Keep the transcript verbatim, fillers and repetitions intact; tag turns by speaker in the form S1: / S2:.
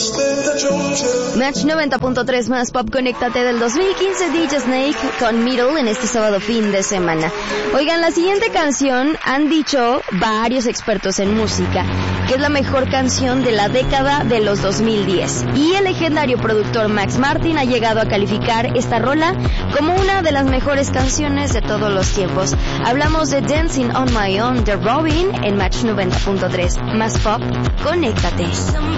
S1: Match noventa punto tres más Pop, conéctate del dos mil quince, D J Snake con Middle en este sábado fin de semana. Oigan, la siguiente canción han dicho varios expertos en música que es la mejor canción de la década de los dos mil diez. Y el legendario productor Max Martin ha llegado a calificar esta rola como una de las mejores canciones de todos los tiempos. Hablamos de Dancing on My Own de Robin en Match noventa punto tres más Pop, conéctate.